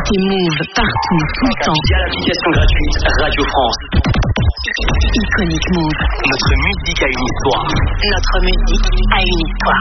Écoutez Move partout, tout le temps. Via l'application gratuite Radio France. Iconic Move. Notre musique a une histoire. Notre musique a une histoire.